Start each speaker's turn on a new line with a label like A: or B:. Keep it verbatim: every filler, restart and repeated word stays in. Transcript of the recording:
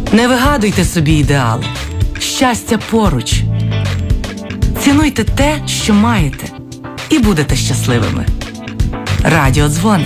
A: Не вигадуйте собі ідеали. Щастя поруч. Цінуйте те, що маєте, і будете щасливими. Радіодзвони.